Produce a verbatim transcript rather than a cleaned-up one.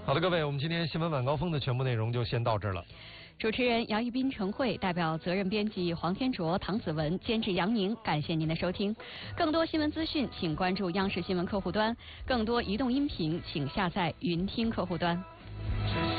好的，各位，我们今天新闻晚高峰的全部内容就先到这儿了。 主持人杨玉斌、陈慧，代表责任编辑黄天卓、唐子文，监制杨宁，感谢您的收听。更多新闻资讯，请关注央视新闻客户端；更多移动音频，请下载云听客户端。